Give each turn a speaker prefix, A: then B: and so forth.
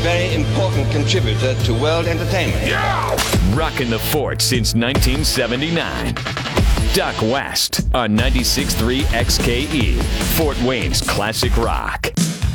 A: very important contributor to world entertainment.
B: Rocking the fort since 1979. Duck West on 96.3 XKE, Fort Wayne's classic rock.